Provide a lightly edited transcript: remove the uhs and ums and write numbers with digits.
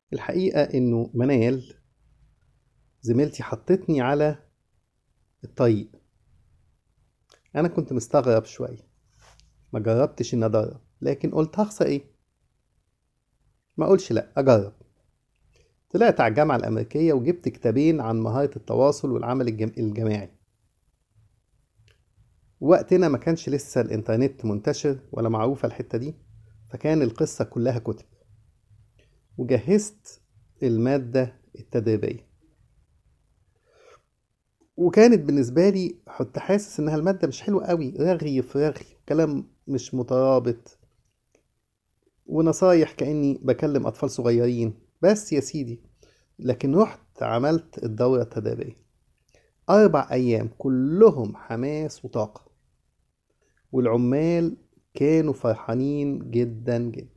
الحقيقة إنه منال زميلتي حطتني على الطريق. أنا كنت مستغرب شوية، ما جربتش إني أدرب، لكن قلت هخسر إيه؟ ما أقولش لأ، أجرب. طلعت على الجامعة الأمريكية وجبت كتابين عن مهارة التواصل والعمل الجماعي. وقتنا ما كانش لسه الإنترنت منتشر ولا معروفة الحتة دي، فكان القصة كلها كتب. وجهزت المادة التدريبية، وكانت بالنسبة لي كنت حاسس إنها المادة مش حلوة قوي، رغي في رغي، كلام مش مترابط، ونصايح كأني بكلم أطفال صغيرين. بس يا سيدي، لكن رحت عملت الدورة التدريبية 4 أيام كلهم حماس وطاقة، والعمال كانوا فرحانين جدا جدا.